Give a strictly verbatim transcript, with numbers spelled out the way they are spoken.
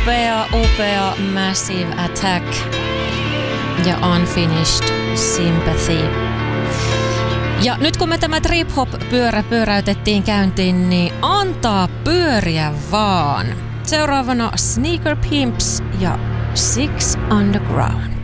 upea, upea Massive Attack ja Unfinished Sympathy. Ja nyt kun me tämä trip-hop-pyörä pyöräytettiin käyntiin, niin antaa pyöriä vaan. Seuraavana Sneaker Pimps ja Six Underground.